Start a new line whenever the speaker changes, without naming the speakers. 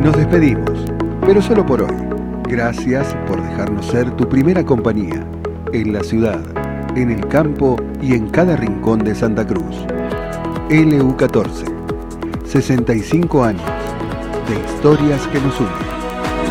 Nos despedimos, pero solo por hoy. Gracias por dejarnos ser tu primera compañía, en la ciudad, en el campo y en cada rincón de Santa Cruz. LU14, 65 años de historias que nos unen.